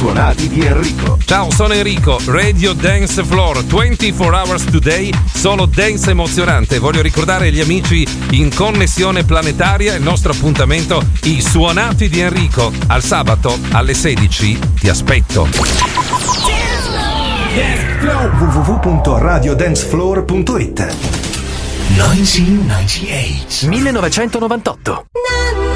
suonati di Enrico. Ciao, sono Enrico, Radio Dance Floor, 24 hours today, solo dance emozionante. Voglio ricordare agli amici in connessione planetaria il nostro appuntamento, i suonati di Enrico. Al sabato alle 16 ti aspetto. www.radiodancefloor.it 1998 1998